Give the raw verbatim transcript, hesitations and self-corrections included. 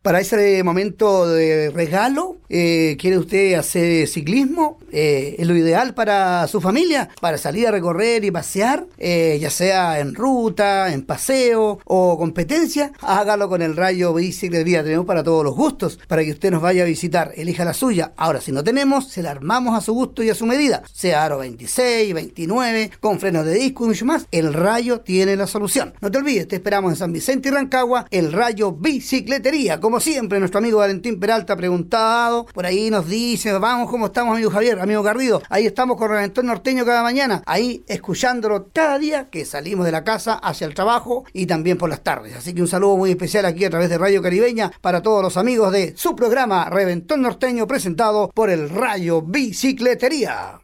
Para ese momento de regalo, eh, ¿quiere usted hacer ciclismo? Eh, ¿Es lo ideal para su familia? Para salir a recorrer y pasear, eh, ya sea en ruta, en paseo o competencia, hágalo con el Rayo Bicicletería. Tenemos para todos los gustos, para que usted nos vaya a visitar. Elija la suya. Ahora, si no tenemos, se la armamos a su gusto y a su medida. Sea aro veintiséis, veintinueve, con frenos de disco y mucho más. El Rayo tiene la solución. No te olvides, te esperamos en San Vicente y Rancagua, el Rayo Bicicletería. Como siempre, nuestro amigo Valentín Peralta preguntado, por ahí nos dice, vamos, ¿cómo estamos, amigo Javier, amigo Garrido? Ahí estamos con Reventón Norteño cada mañana, ahí escuchándolo cada día que salimos de la casa hacia el trabajo y también por las tardes. Así que un saludo muy especial aquí a través de Radio Caribeña para todos los amigos de su programa Reventón Norteño, presentado por el Rayo Bicicletería.